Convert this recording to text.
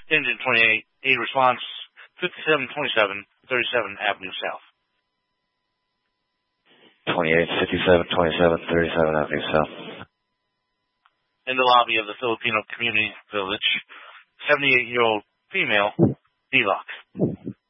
Engine 28, A response, 5727 37 Avenue South. 28, 57, 27, 37 Avenue South. In the lobby of the Filipino Community Village, 78-year-old female, D-Lock.